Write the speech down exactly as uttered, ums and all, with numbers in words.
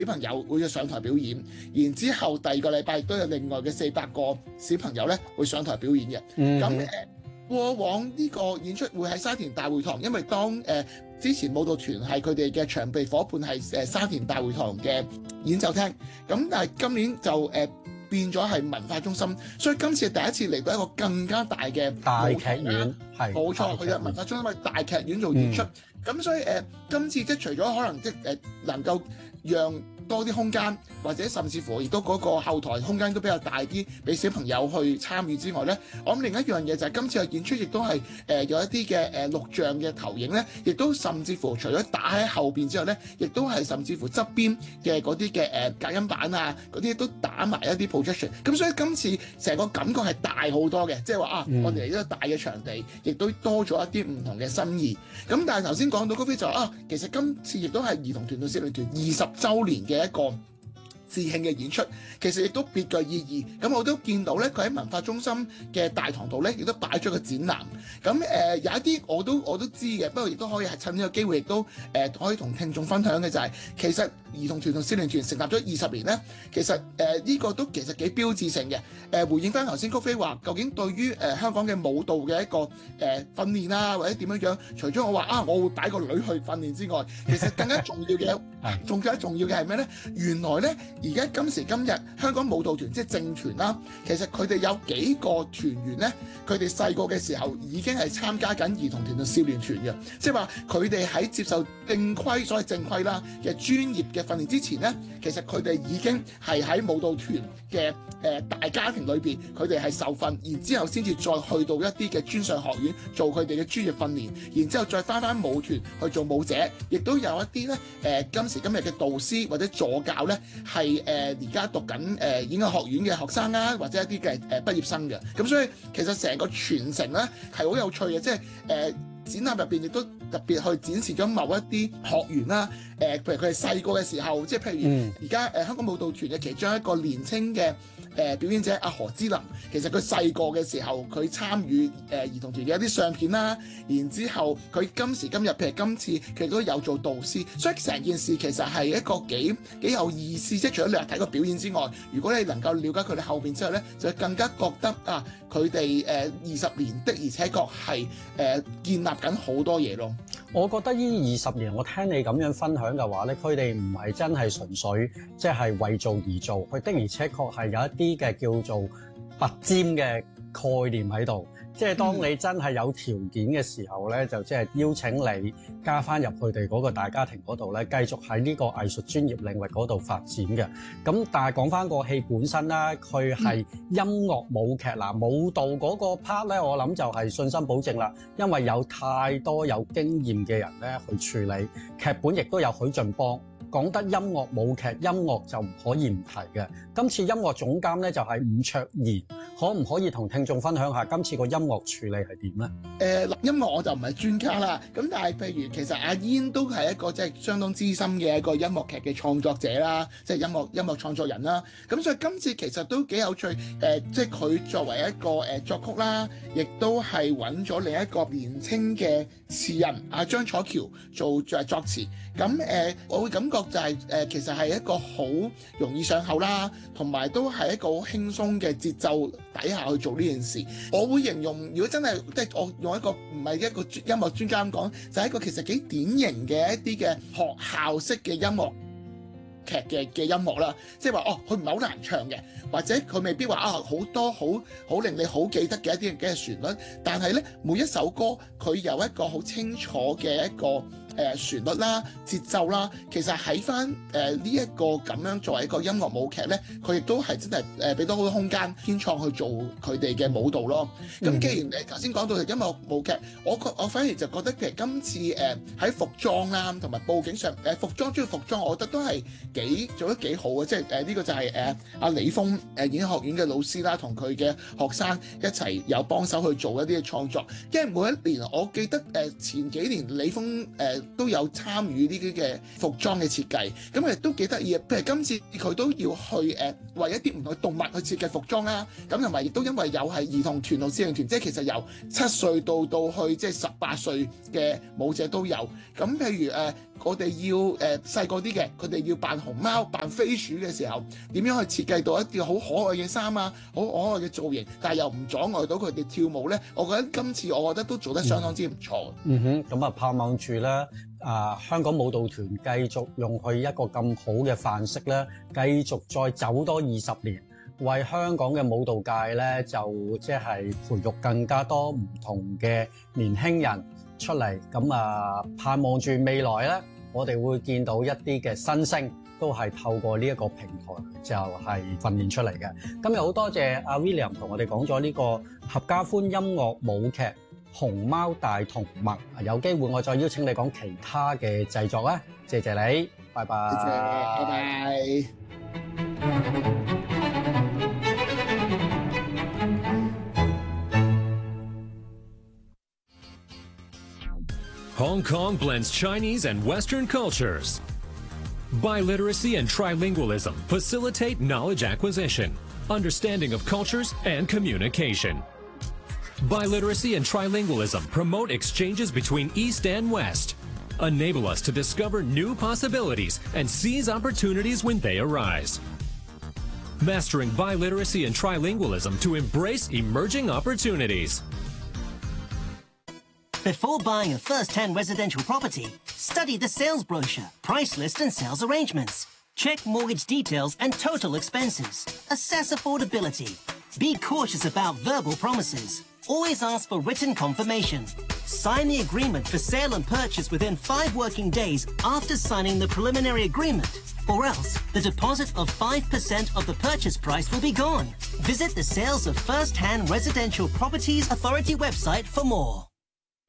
朋友會上台表演，然之後第二個禮拜亦都有另外嘅四百個小朋友咧會上台表演嘅。咁誒、呃、過往呢個演出會喺沙田大會堂，因為當誒、呃、之前舞蹈團係佢哋嘅場地伙伴係誒沙田大會堂嘅演奏廳，咁但係今年就誒、呃、變咗係文化中心，所以今次係第一次嚟到一個更加大嘅大劇院，係冇錯，佢嘅文化中心係大劇院做演出，咁、嗯、所以誒、呃、今次即係除咗可能即係誒能夠讓多啲空間，或者甚至乎亦都嗰個後台空間都比較大啲，俾小朋友去參與之外咧，我諗另一樣嘢就係今次嘅演出亦都係誒、呃、有一啲嘅誒錄像嘅投影咧，亦都甚至乎除咗打喺後邊之後咧，亦都係甚至乎側邊嘅嗰啲嘅誒隔音板啊嗰啲都打埋一啲 projection， 咁所以今次成個感覺係大好多嘅，即係話啊，嗯、我哋嚟一個大嘅場地，亦都多咗一啲唔同嘅新意。咁但係頭先講到高飛就話啊，其實今次亦都係兒童團到少年團二十週年嘅一個致慶嘅演出，其實亦都別具意義。咁我都見到咧，佢喺文化中心嘅大堂度咧，亦都擺咗個展覽。咁誒、呃、有一啲我都我都知嘅，不過亦都可以係趁呢個機會，亦都誒、呃、可以同聽眾分享嘅就係、是，其實兒童團同少年團成立咗二十年咧，其實誒呢、呃這個都其實幾標誌性嘅。誒、呃、回應翻頭先曲飛話，究竟對於誒、呃、香港嘅舞蹈嘅一個誒、呃、訓練啊，或者點樣樣，除咗我話啊，我會擺個女去訓練之外，其實更加重要嘅，仲更加重要嘅係咩咧？原來咧。而家今時今日香港舞蹈團即係正團啦，其實佢哋有幾個團員咧，佢哋細個嘅時候已經係參加緊兒童團同少年團嘅，即係話佢哋喺接受正規所謂正規啦嘅專業嘅訓練之前咧，其實佢哋已經係喺舞蹈團嘅誒、呃、大家庭裏邊，佢哋係受訓，然之後先至再去到一啲嘅專上學院做佢哋嘅專業訓練，然之後再翻翻舞團去做舞者，亦都有一啲咧誒今時今日嘅導師或者助教咧係。誒而家讀緊誒演藝學院嘅學生啦，或者一啲嘅誒畢業生嘅，咁所以其實成個傳承咧係好有趣嘅，即係誒、呃、展覽入邊亦都特別去展示咗某一啲學員啦，誒、呃、譬如佢係細個嘅時候，即係譬如而家誒香港舞蹈團嘅其中一個年青嘅誒、呃、表演者阿何之琳，其實佢細個嘅時候佢參與誒、呃、兒童團嘅一啲相片啦，然之後佢今時今日譬如今次佢都有做導師，所以成件事其實係一個幾幾有意思，即係除咗你話睇個表演之外，如果你能夠了解佢哋後邊之後咧，就更加覺得啊佢哋誒二十年的而且確係誒建立緊好多嘢咯。 我覺得呢二十年，我聽你咁樣分享嘅話咧，佢哋唔係真係純粹即係為做而做，佢的而且確係有一啲嘅叫做拔尖嘅概念喺度。即係當你真係有條件嘅時候咧，就即係邀請你加翻入佢哋嗰個大家庭嗰度咧，繼續喺呢個藝術專業領域嗰度發展嘅。咁但係講翻個戲本身啦，佢係音樂舞劇嗱，舞蹈嗰個 part 咧，我諗就係信心保證啦，因為有太多有經驗嘅人咧去處理劇本，亦都有許進邦。講得音樂舞劇，音樂就唔可以唔提嘅。今次音樂總監咧就係伍卓賢，可唔可以同聽眾分享下今次個音樂處理係點咧？誒、 呃，音樂我就唔係專家啦。咁但係譬如其實阿煙都係一個即係相當資深嘅一個音樂劇嘅創作者啦，即係音樂音樂創作人啦。咁所以今次其實都幾有趣。誒、呃，即係佢作為一個誒、呃、作曲啦，亦都係揾咗另一個年青嘅詞人阿張楚喬做作作詞。咁誒、呃，我會感覺就係、是、誒、呃，其實係一個好容易上口啦，同埋都係一個好輕鬆嘅節奏底下去做呢件事。我會形容，如果真係即係我用一個唔係一個音樂專家咁講，就係、是、一個其實幾典型嘅一啲嘅學校式嘅音樂劇嘅嘅音樂啦。即係話哦，佢唔係好難唱嘅，或者佢未必話啊好多好好令你好記得嘅一啲嘅旋律，但係咧每一首歌佢有一個好清楚嘅一個。誒、呃、旋律啦、節奏啦，其實喺翻誒呢一個咁樣作為一個音樂舞劇咧，佢亦都係真係誒俾到好多空間編創去做佢哋嘅舞蹈咯。咁、嗯、既然誒頭先講到係音樂舞劇，我覺我反而就覺得其實今次誒喺、呃、服裝啦同埋佈景上誒、呃、服裝主要服裝，我覺得都係幾做得幾好嘅。即係誒呢個就係誒阿李峰誒演藝學院嘅老師啦，同佢嘅學生一齊有幫手去做一啲嘅創作。因為每一年我記得誒、呃、前幾年李峰誒。呃都有參與呢啲嘅服裝嘅設計，咁亦都幾得意嘅。譬如今次佢都要去誒、呃、為一啲唔同嘅動物去設計服裝啦，咁同埋亦都因為有係兒童團同少年團，即係其實由七歲到到去即係十八歲嘅舞者都有。咁譬如誒我哋要誒細個啲嘅，佢哋要扮熊貓、扮飛鼠嘅時候，點樣去設計到一啲好可愛嘅衫啊，好可愛嘅造型，但係又唔阻礙到佢哋跳舞咧？我覺得今次我覺得都做得相當之唔錯。 嗯哼，咁啊盼望住咧，啊香港舞蹈團繼續用佢一個咁好嘅範式咧，繼續再走多二十年，為香港嘅舞蹈界咧就即係培育更加多唔同嘅年輕人出嚟。咁啊盼望住未來咧，我哋會見到一啲嘅新星都係透過呢一個平台就係訓練出嚟嘅。今日好多謝阿 William 同我哋講咗呢個合家歡音樂舞劇《熊貓大同盟》，有機會我再邀請你講其他嘅製作啦。謝謝你，拜拜。 謝謝，拜拜。 Hong Kong blends Chinese and Western cultures. Biliteracy and trilingualism facilitate knowledge acquisition, understanding of cultures, and communication. Biliteracy and trilingualism promote exchanges between East and West, enable us to discover new possibilities and seize opportunities when they arise. Mastering biliteracy and trilingualism to embrace emerging opportunities. Before buying a first-hand residential property, study the sales brochure, price list and sales arrangements. Check mortgage details and total expenses. Assess affordability. Be cautious about verbal promises. Always ask for written confirmation. Sign the agreement for sale and purchase within five working days after signing the preliminary agreement, or else the deposit of five percent of the purchase price will be gone. Visit the Sales of First-Hand Residential Properties Authority website for more.